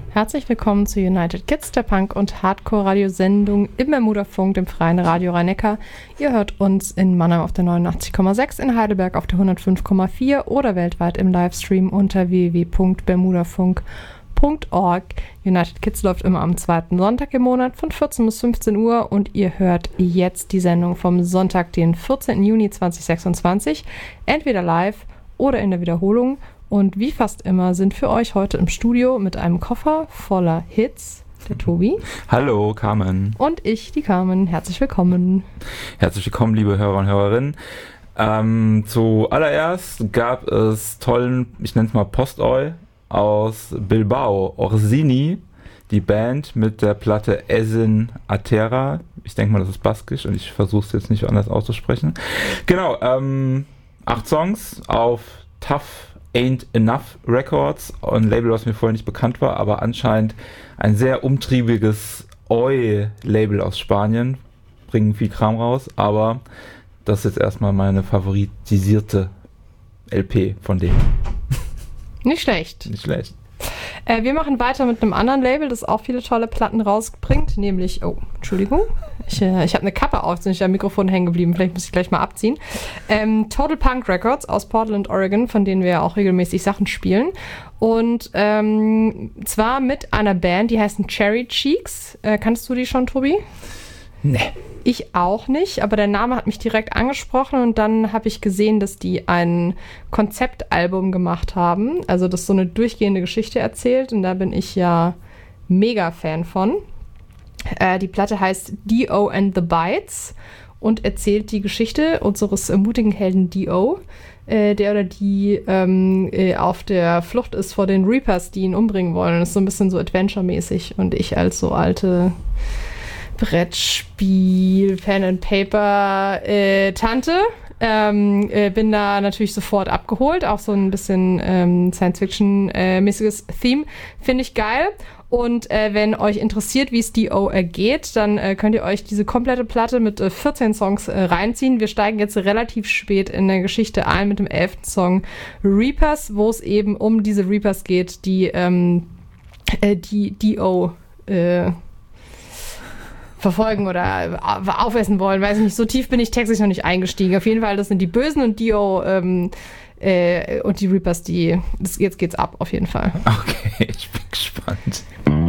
Herzlich willkommen zu United Kids, der Punk- und Hardcore-Radiosendung im Bermuda-Funk, dem freien Radio Rhein-Neckar. Ihr hört uns in Mannheim auf der 89,6, in Heidelberg auf der 105,4 oder weltweit im Livestream unter www.bermudafunk.org. United Kids läuft immer am zweiten Sonntag im Monat von 14 bis 15 Uhr und ihr hört jetzt die Sendung vom Sonntag, den 14. Juni 2026, entweder live oder in der Wiederholung. Und wie fast immer sind für euch heute im Studio mit einem Koffer voller Hits der Tobi. Hallo, Carmen. Und ich, die Carmen. Herzlich willkommen. Herzlich willkommen, liebe Hörer und Hörerinnen. Zuallererst gab es tollen, ich nenne es mal Postoi aus Bilbao, Orsini, die Band mit der Platte Esin Atera. Ich denke mal, das ist baskisch und ich versuche es jetzt nicht anders auszusprechen. Genau, 8 Songs auf Tough Ain't Enough Records, ein Label, was mir vorher nicht bekannt war, aber anscheinend ein sehr umtriebiges Oi-Label aus Spanien. Bringen viel Kram raus, aber das ist jetzt erstmal meine favoritisierte LP von denen. Nicht schlecht. Nicht schlecht. Wir machen weiter mit einem anderen Label, das auch viele tolle Platten rausbringt, nämlich, oh, Entschuldigung, ich habe eine Kappe auf, sind ich am Mikrofon hängen geblieben, vielleicht muss ich gleich mal abziehen. Total Punk Records aus Portland, Oregon, von denen wir ja auch regelmäßig Sachen spielen. Und zwar mit einer Band, die heißen Cherry Cheeks. Kannst du die schon, Tobi? Nee. Ich auch nicht, aber der Name hat mich direkt angesprochen und dann habe ich gesehen, dass die ein Konzeptalbum gemacht haben, also das so eine durchgehende Geschichte erzählt und da bin ich ja mega Fan von. Die Platte heißt Dio and the Bites und erzählt die Geschichte unseres mutigen Helden Dio, der oder die auf der Flucht ist vor den Reapers, die ihn umbringen wollen. Das ist so ein bisschen so Adventure-mäßig und ich als so alte Brettspiel, Pen and Paper Tante. Bin da natürlich sofort abgeholt. Auch so ein bisschen Science-Fiction-mäßiges Theme. Finde ich geil. Und wenn euch interessiert, wie es Dio ergeht, dann könnt ihr euch diese komplette Platte mit 14 Songs reinziehen. Wir steigen jetzt relativ spät in der Geschichte ein mit dem 11. Song Reapers, wo es eben um diese Reapers geht, die Dio verfolgen oder aufessen wollen. Weiß ich nicht, so tief bin ich textlich noch nicht eingestiegen. Auf jeden Fall, das sind die Bösen und Dio und die Reapers, jetzt geht's ab, auf jeden Fall. Okay, ich bin gespannt.